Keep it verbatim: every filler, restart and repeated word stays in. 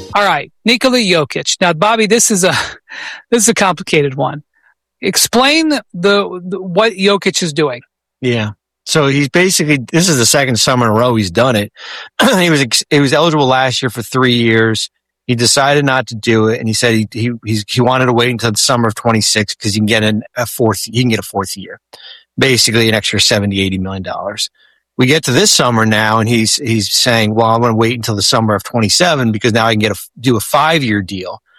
All right, Nikola Jokic. Now, Bobby, this is a this is a complicated one. Explain the, the what Jokic is doing. Yeah. So he's basically, this is the second summer in a row he's done it. he was he was eligible last year for three years. He decided not to do it, and he said he he he's, he wanted to wait until the summer of twenty-six because he can get an, a fourth. He can get a fourth year, basically an extra seventy, eighty million dollars. We get to this summer now, and he's he's saying, "Well, I'm going to wait until the summer of twenty-seven because now I can get a do a five year deal."